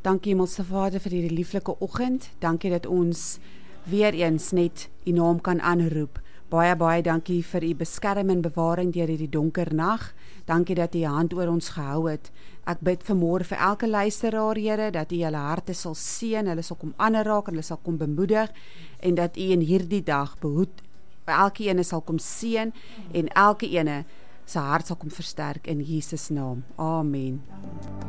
Dankie Hemelse Vader vir hierdie lieflike oggend. Dankie dat ons weer eens net U naam kan aanroep. Baie dankie vir U beskerming en bewaring deur hierdie donker nag. Dankie dat U hand oor ons gehou het. Ek bid vanmôre vir elke luisteraar, Here, dat U hulle harte sal seën, hulle sal kom aanraak en hulle sal kom bemoedig en dat U in hierdie dag behoed, elke ene sal kom seën en elke ene sy hart sal kom versterk in Jesus naam. Amen.